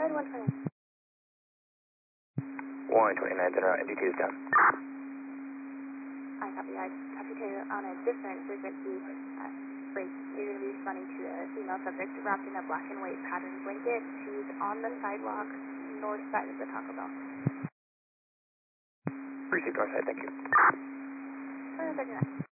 Northside 129. 129, turn around, MD2 is down. I copy. I have you on a different frequency. Break. You're going to be responding to a female subject wrapped in a black and white pattern blanket. She's on the sidewalk, north side of the Taco Bell. Received north side, thank you. 39.